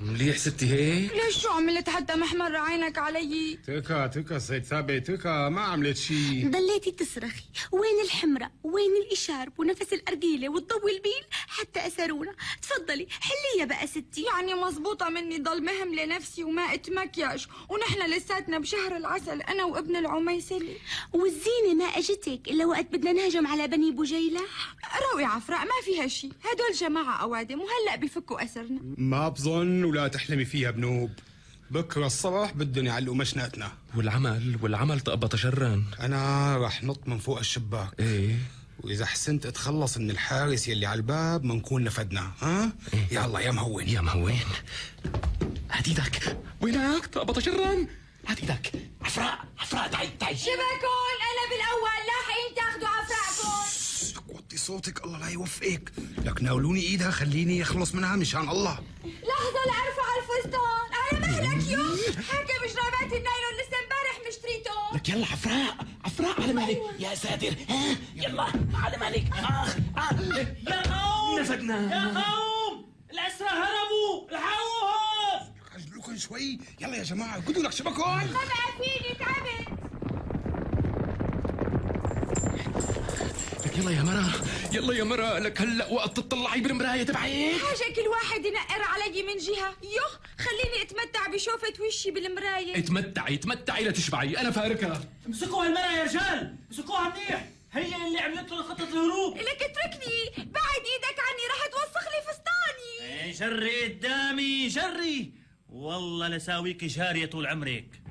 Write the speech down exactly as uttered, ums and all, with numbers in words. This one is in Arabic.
مليح ستي هيك؟ ليش شو عملت حتى محمر عينك علي؟ تكا تكا سيد ثابت تكا ما عملت شي. ضليتي تصرخي وين الحمرة وين الإشارب ونفس الأرجيلة والضو البيل حتى أسرونا. تفضلي حلية بقى ستي. يعني مزبوطة مني ضل مهم لنفسي وما اتمكياج ونحن لساتنا بشهر العسل أنا وابن العميسلي. والزينة ما أجتك إلا وقت بدنا نهجم على بني بجيلة. روي عفراء ما فيها شي، هدول جماعة أوادم وهلأ بفكوا أسرنا. ما بظن ولا تحلمي فيها بنوب. بكره الصبح بدهم يعلقوا مشناتنا. والعمل والعمل تقبط شران. انا رح نط من فوق الشباك. ايه واذا حسنت اتخلص من الحارس يلي على الباب منكون نفدنا. ها إيه؟ يلا يا مهون يا مهون هديدك وينك تقبط شران. هديدك عفراء عفراء تعي تعي. شبكون أنا بالأول لاحقين تاخدوا عفراءكم. وطي صوتك الله لا يوفقك. لك ناولوني ايدها خليني يخلص منها مشان الله. لحظة لأرفع الفستان. على مهلك يو حاكم جرابات النايلون لسه امبارح مشتريتهم. لك يلا عفراء عفراء على مالك. يا ساتر ها يلا على مالك. اخ آه. يا قوم نفدنا يا قوم الأسرى هربوا الحقوهم. عجلوكم شوي يلا يا جماعه قدوا لك شبكون. ما بقى فيني تعبت. لك يلا يا مرا يلا يا مرا. لك هلا وقت تطلعي بالمرايه تبعي. حاجة كل واحد ينقر علي من جهة. يوه خليني اتمتع بشوفة وشي بالمراية. اتمتعي اتمتعي لا تشبعي. انا فاركها. امسكوا هالمرأة يا رجال امسكوها منيح. هي اللي عملت له خطة الهروب. لك اتركني بعد ايدك عني رح توسخ لي فستاني. ايه جري قدامي جري والله لساويك جارية طول عمرك.